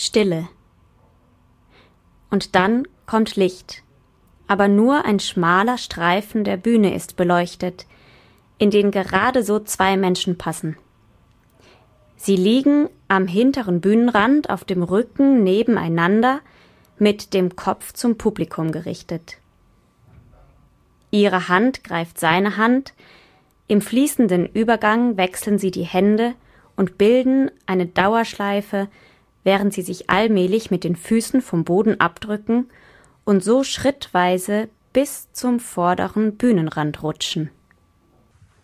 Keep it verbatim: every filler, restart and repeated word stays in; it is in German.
Stille. Und dann kommt Licht, aber nur ein schmaler Streifen der Bühne ist beleuchtet, in den gerade so zwei Menschen passen. Sie liegen am hinteren Bühnenrand auf dem Rücken nebeneinander, mit dem Kopf zum Publikum gerichtet. Ihre Hand greift seine Hand, im fließenden Übergang wechseln sie die Hände und bilden eine Dauerschleife, während sie sich allmählich mit den Füßen vom Boden abdrücken und so schrittweise bis zum vorderen Bühnenrand rutschen.